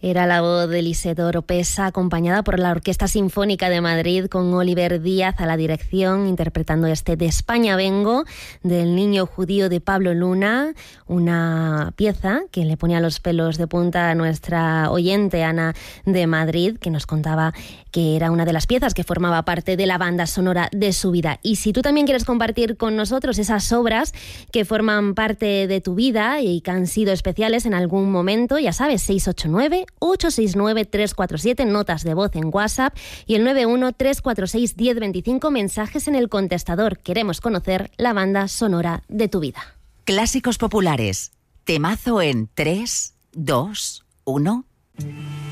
Era la voz de Eliseo Oropesa, acompañada por la Orquesta Sinfónica de Madrid, con Oliver Díaz a la dirección, interpretando este De España vengo, del Niño judío de Pablo Luna, una pieza que le ponía los pelos de punta a nuestra oyente Ana de Madrid, que nos contaba que era una de las piezas que formaba parte de la banda sonora de su vida. Y si tú también quieres compartir con nosotros esas obras que forman parte de tu vida y que han sido especiales en algún momento, ya sabes, 689-869-347, notas de voz en WhatsApp, y el 91-346-1025, mensajes en el contestador. Queremos conocer la banda sonora de tu vida. Clásicos populares. Temazo en 3, 2, 1...